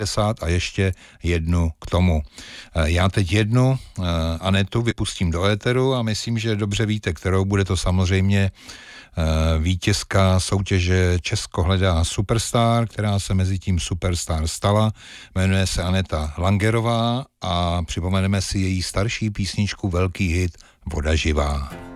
a ještě jednu k tomu. Já teď jednu Anetu vypustím do éteru a myslím, že dobře víte, kterou. Bude to samozřejmě vítězka soutěže Česko hledá superstar, která se mezi tím superstar stala. Jmenuje se Aneta Langerová a připomeneme si její starší písničku, velký hit Voda živá.